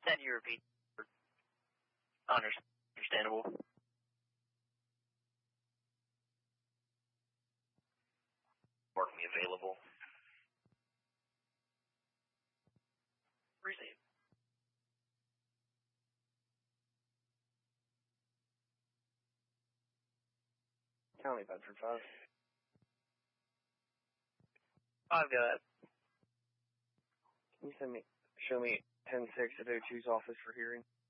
Can you repeat? Understandable. Mark me available. Receive. County Bedford 5. 5, go ahead. Can you show me 10-6 at O2's office for hearing?